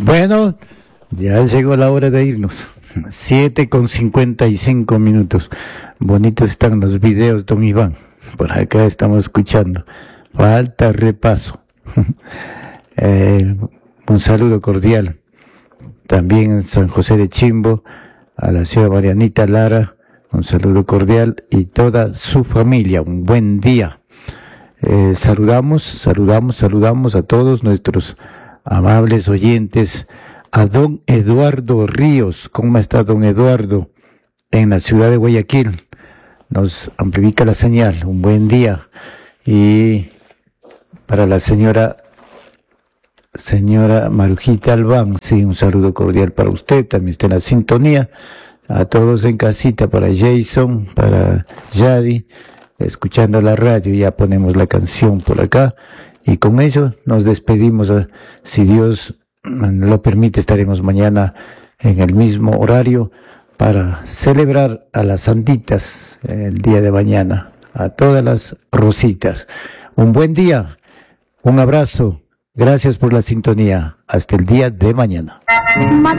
Bueno, ya llegó la hora de irnos. 7:55. Bonitos están los videos, don Iván. Por acá estamos escuchando. Falta repaso. Un saludo cordial. También en San José de Chimbo, a la señora Marianita Lara, un saludo cordial y toda su familia. Un buen día. Saludamos a todos nuestros amables oyentes. A don Eduardo Ríos. ¿Cómo está don Eduardo? En la ciudad de Guayaquil. Nos amplifica la señal. Un buen día. Y para la señora Marujita Albán, sí, un saludo cordial para usted. También está en la sintonía. A todos en casita, para Jason, para Yadi, escuchando la radio. Ya ponemos la canción por acá. Y con ello nos despedimos. Si Dios lo permite, estaremos mañana en el mismo horario para celebrar a las santitas el día de mañana, a todas las rositas. Un buen día, un abrazo, gracias por la sintonía, hasta el día de mañana.